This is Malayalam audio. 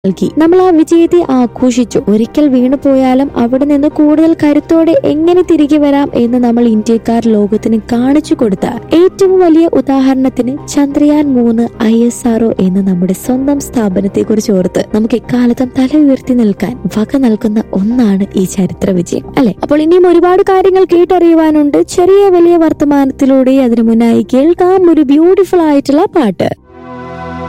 നൽകി. നമ്മൾ ആ വിജയത്തെ ആഘോഷിച്ചു. ഒരിക്കൽ വീണു പോയാലും അവിടെ നിന്ന് കൂടുതൽ കരുത്തോടെ എങ്ങനെ തിരികെ വരാം എന്ന് നമ്മൾ ഇന്ത്യക്കാർ ലോകത്തിന് കാണിച്ചു കൊടുത്ത ഏറ്റവും വലിയ ഉദാഹരണത്തിന് ചന്ദ്രയാൻ 3 ISRO എന്ന നമ്മുടെ സ്വന്തം സ്ഥാപനത്തെ കുറിച്ച് ഓർത്ത് നമുക്ക് എക്കാലത്തും തല ഉയർത്തി നിൽക്കാൻ വക നൽകുന്ന ഒന്നാണ് ഈ ചരിത്ര വിജയം, അല്ലെ? അപ്പോൾ ഇനിയും ഒരുപാട് കാര്യങ്ങൾ കേട്ടറിയുവാനുണ്ട് ചെറിയ വലിയ വർത്തമാനത്തിലൂടെ. അതിനു മുന്നായി കേൾക്കാം ഒരു ബ്യൂട്ടിഫുൾ ആയിട്ടുള്ള പാട്ട്.